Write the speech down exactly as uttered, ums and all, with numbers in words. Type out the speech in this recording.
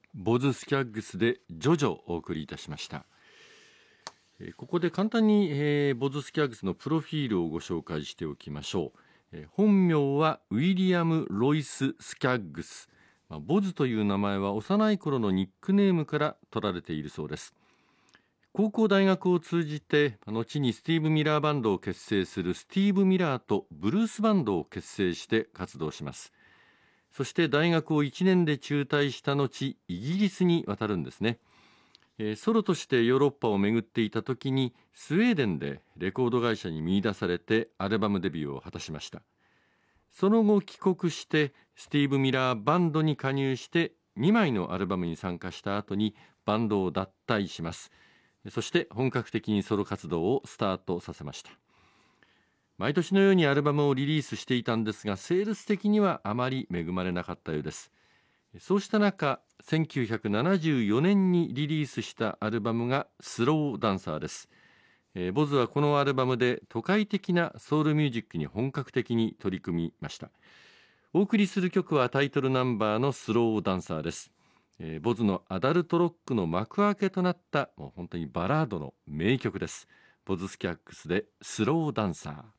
ボズスキャッグスでジョジョをお送りいたしました。えーここで簡単に、えーボズスキャッグスのプロフィールをご紹介しておきましょう。えー本名はウィリアム・ロイス・スキャッグス。まあ、ボズという名前は幼い頃のニックネームから取られているそうです。高校大学を通じて後にスティーブ・ミラーバンドを結成するスティーブ・ミラーとブルースバンドを結成して活動します。そして大学をいちねんで中退した後、イギリスに渡るんですね。えーソロとしてヨーロッパを巡っていた時にスウェーデンでレコード会社に見出されてアルバムデビューを果たしました。その後帰国してスティーブ・ミラーバンドに加入してにまいのアルバムに参加した後にバンドを脱退します。そして本格的にソロ活動をスタートさせました。毎年のようにアルバムをリリースしていたんですが、セールス的にはあまり恵まれなかったようです。そうした中、せんきゅうひゃくななじゅうよねんにリリースしたアルバムがスローダンサーです。えーボズはこのアルバムで都会的なソウルミュージックに本格的に取り組みました。お送りする曲はタイトルナンバーのスローダンサーです。えーボズのアダルトロックの幕開けとなったもう本当にバラードの名曲です。ボズスキャックスでスローダンサー。